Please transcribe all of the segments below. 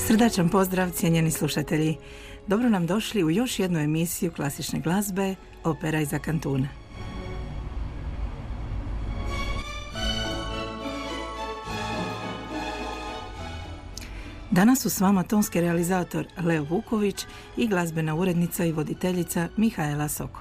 Srdačan pozdrav, cijenjeni slušatelji. Dobro nam došli u još jednu emisiju klasične glazbe Opera iza kantuna. Danas su s vama tonski realizator Leo Vuković i glazbena urednica i voditeljica Mihaela Soko.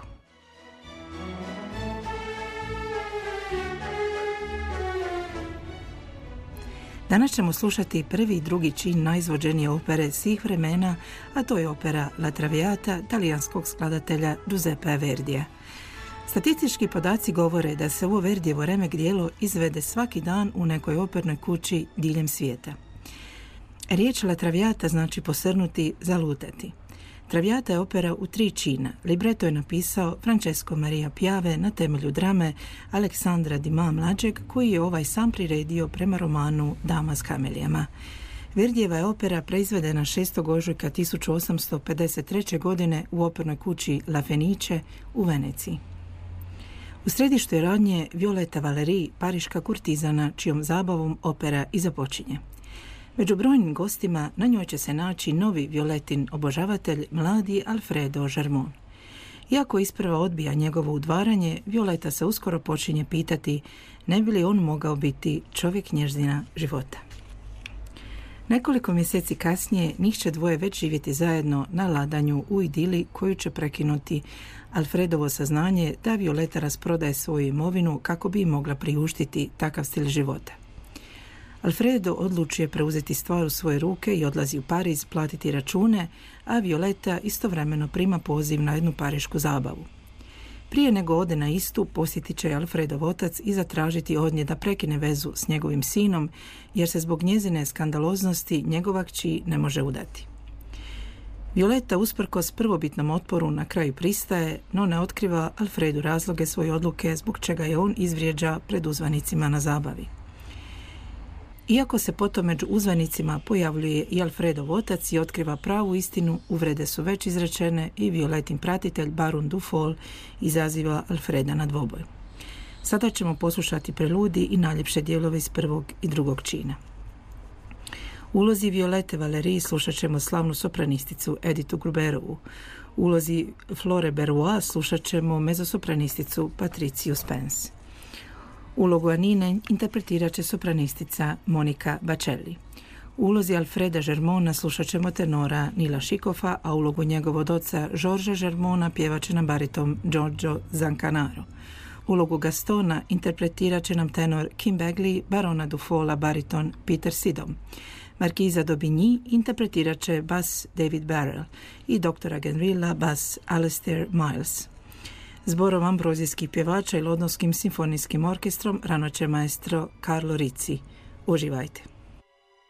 Danas ćemo slušati prvi i drugi čin najizvođenije opere svih vremena, a to je opera La Traviata talijanskog skladatelja Giuseppea Verdija. Statistički podaci govore da se ovo Verdijevo remek djelo izvede svaki dan u nekoj opernoj kući diljem svijeta. Riječ La Traviata znači posrnuti, zalutati. Traviata je opera u 3 čina. Libreto je napisao Francesco Maria Piave na temelju drame Aleksandra Dumas mlađeg, koji je ovaj sam priredio prema romanu Dama s kamelijama. Verdijeva je opera preizvedena 6. ožujka 1853. godine u opernoj kući La Fenice u Veneciji. U središtu je radnje Violetta Valéry, pariška kurtizana čijom zabavom opera i započinje. Među brojnim gostima na njoj će se naći novi Violetin obožavatelj, mladi Alfredo Germont. Iako isprva odbija njegovo udvaranje, Violeta se uskoro počinje pitati ne bi li on mogao biti čovjek njezina života. Nekoliko mjeseci kasnije njih će dvoje već živjeti zajedno na ladanju u idili koju će prekinuti Alfredovo saznanje da Violeta rasprodaje svoju imovinu kako bi mogla priuštiti takav stil života. Alfredo odlučuje preuzeti stvar u svoje ruke i odlazi u Pariz platiti račune, a Violeta istovremeno prima poziv na jednu parišku zabavu. Prije nego ode na istu, posjetit će Alfredov otac i zatražiti od nje da prekine vezu s njegovim sinom, jer se zbog njezine skandaloznosti njegova kći ne može udati. Violeta usprkos prvobitnom otporu na kraju pristaje, no ne otkriva Alfredu razloge svoje odluke zbog čega je on izvrijeđa pred uzvanicima na zabavi. Iako se potom među uzvanicima pojavljuje i Alfredov otac i otkriva pravu istinu, uvrede su već izrečene i Violetin pratitelj Baron Dufour izaziva Alfreda na dvoboj. Sada ćemo poslušati preludi i najljepše dijelove iz prvog i drugog čina. U ulozi Violette Valéry slušat ćemo slavnu sopranisticu Editu Gruberovu. U ulozi Flore Berrois slušat ćemo mezzosopranisticu Patriciu Spence. Ulogu Anine interpretirat će sopranistica Monika Bacelli. U ulozi Alfreda Germonta slušat ćemo tenora Nila Šikofa, a ulogu njegovog oca Georgea Germonta pjevat će nam bariton Giorgio Zancanaro. Ulogu Gastona interpretirat će nam tenor Kim Bagley, barona Dufola bariton Peter Sidom. Markiza d'Aubigny interpretirat će bas David Barrell i doktora Genrilla bas Alastair Miles. Zborom ambrozijskih pjevača i Londonskim simfonijskim orkestrom rano će maestro Carlo Rizzi. Uživajte!